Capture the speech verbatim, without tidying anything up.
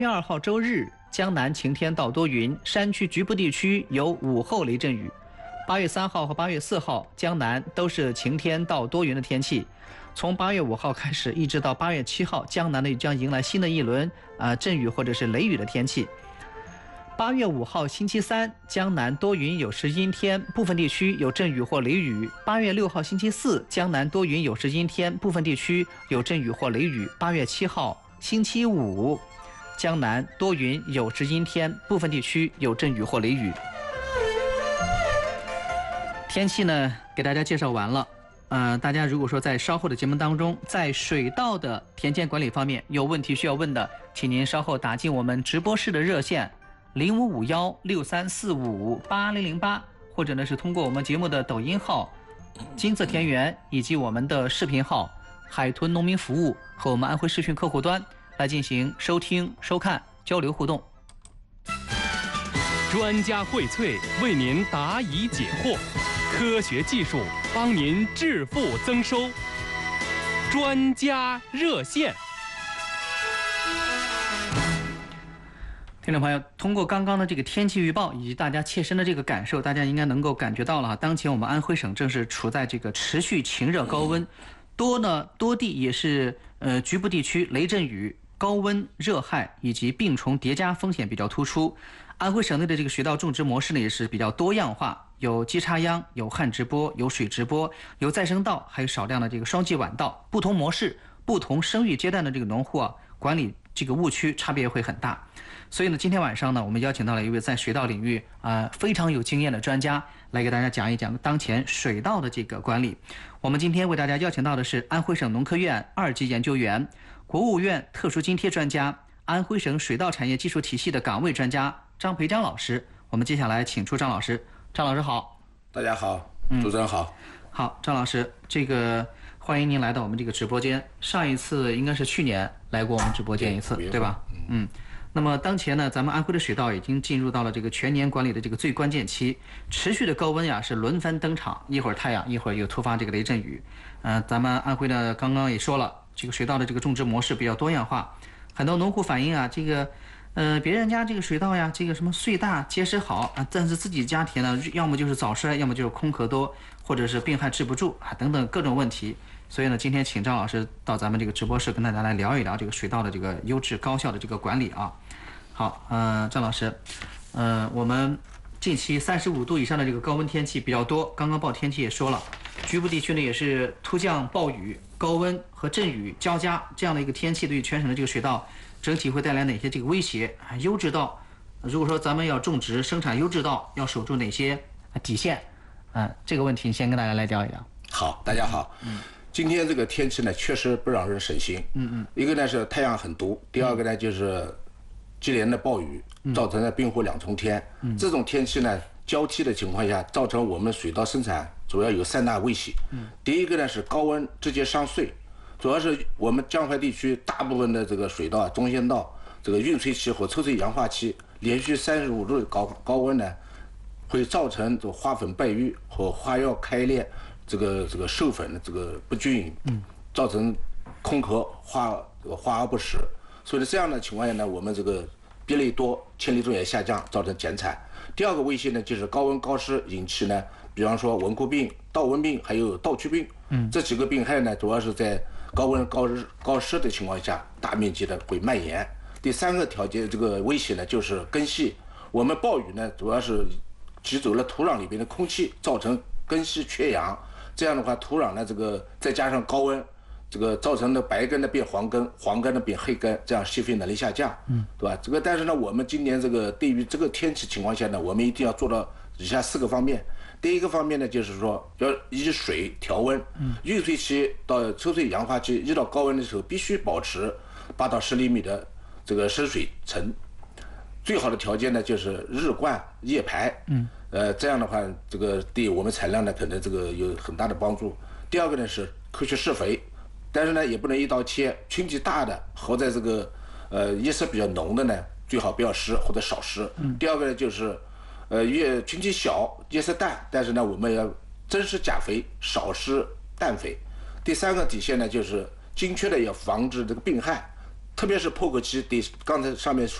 月二号周日，江南晴天到多云，山区局部地区有午后雷阵雨。八月三号和八月四号，江南都是晴天到多云的天气。从八月五号开始，一直到八月七号，江南呢将迎来新的一轮啊、呃、阵雨或者是雷雨的天气。八月五号星期三，江南多云有时阴天，部分地区有阵雨或雷雨。八月六号星期四，江南多云有时阴天，部分地区有阵雨或雷雨。八月七号星期五，江南多云有时阴天，部分地区有阵雨或雷雨。天气呢，给大家介绍完了。呃，大家如果说在稍后的节目当中，在水稻的田间管理方面有问题需要问的，请您稍后打进我们直播室的热线零五五幺六三四五八零零八，或者呢是通过我们节目的抖音号金色田园以及我们的视频号海豚农民服务和我们安徽视讯客户端来进行收听、收看、交流互动。 专家荟萃，为您答疑解惑，科学技术帮您致富增收。专家热线。 听众朋友，通过刚刚的这个天气预报以及大家切身的这个感受，大家应该能够感觉到了，当前我们安徽省正是处在这个持续晴热高温，多呢多地也是呃局部地区雷阵雨、高温、热害以及病虫叠加风险比较突出。安徽省内的这个水稻种植模式呢也是比较多样化，有基插秧、有旱直播、有水直播、有再生稻，还有少量的这个双季晚稻。不同模式、不同生育阶段的这个农户啊，管理这个误区差别会很大。所以呢，今天晚上呢，我们邀请到了一位在水稻领域啊、呃、非常有经验的专家，来给大家讲一讲当前水稻的这个管理。我们今天为大家邀请到的是安徽省农科院二级研究员、国务院特殊津贴专家、安徽省水稻产业技术体系的岗位专家张培章老师。我们接下来请出张老师。张老师好。 大家好，主持人好。 嗯、好，张老师，这个欢迎您来到我们这个直播间。上一次应该是去年来过我们直播间一次， 对, 对吧？嗯。那么当前呢，咱们安徽的水稻已经进入到了这个全年管理的这个最关键期，持续的高温呀是轮番登场，一会儿太阳，一会儿又突发这个雷阵雨。呃，咱们安徽呢刚刚也说了，这个水稻的这个种植模式比较多样化，很多农户反映啊，这个呃别人家这个水稻呀，这个什么穗大结实好啊，但是自己家田呢，要么就是早衰，要么就是空壳多，或者是病害治不住啊，等等各种问题。所以呢，今天请张老师到咱们这个直播室跟大家来聊一聊这个水稻的这个优质高效的这个管理啊。好，呃，张老师，呃，我们近期三十五度以上的这个高温天气比较多，刚刚报天气也说了，局部地区呢也是突降暴雨、高温和阵雨交加这样的一个天气，对于全省的这个水稻整体会带来哪些这个威胁？优质稻，如果说咱们要种植生产优质稻，要守住哪些底线？嗯、呃，这个问题你先跟大家来聊一聊。 好，大家好。嗯。今天这个天气呢，确实不让人省心。嗯嗯。一个呢是太阳很毒，第二个呢就是接连的暴雨，造成了冰火两重天。嗯。这种天气呢交替的情况下，造成我们水稻生产主要有三大威胁。嗯。第一个呢是高温直接伤穗，主要是我们江淮地区大部分的这个水稻、中间稻，这个孕穗期和抽穗阳化期连续三十五度的高高温呢，会造成这个花粉败育和花药开裂。这个这个授粉的这个不均匀，嗯，造成空壳花这个花而不实，所以这样的情况下呢，我们这个比例多，千粒重也下降，造成减产。第二个威胁呢，就是高温高湿引起呢，比方说蚊菇病、稻瘟病，还有稻曲病，嗯，这几个病害呢，主要是在高温高湿高湿的情况下，大面积的会蔓延。第三个条件，这个威胁呢，就是根系。我们暴雨呢，主要是挤走了土壤里边的空气，造成根系缺氧。这样的话，土壤呢，这个再加上高温，这个造成的白根呢变黄根，黄根呢变黑根，这样吸肥能力下降，嗯，对吧？这个但是呢，我们今年这个对于这个天气情况下呢，我们一定要做到以下四个方面。第一个方面呢，就是说要以水调温，嗯，孕穗期到抽穗阳化期遇到高温的时候，必须保持八到十厘米的这个深水层。最好的条件呢，就是日灌夜排，嗯。呃，这样的话，这个对我们产量呢，可能这个有很大的帮助。第二个呢是科学施肥，但是呢也不能一刀切，群体大的和在这个呃叶色比较浓的呢，最好不要施或者少施。嗯。第二个呢就是，呃，越群体小叶色淡，但是呢我们要增施钾肥，少施氮肥。第三个底线呢就是精确的要防止这个病害， 特别是破壳机，得刚才上面说。